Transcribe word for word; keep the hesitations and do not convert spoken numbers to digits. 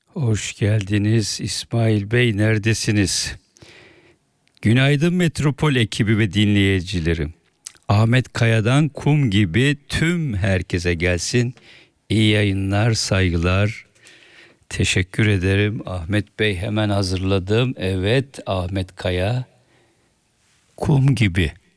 Hoş geldiniz İsmail Bey, neredesiniz? Günaydın Metropol ekibi ve dinleyicilerim. Ahmet Kaya'dan kum gibi tüm herkese gelsin. İyi yayınlar, saygılar. Teşekkür ederim Ahmet Bey, hemen hazırladım. Evet, Ahmet Kaya kum gibi.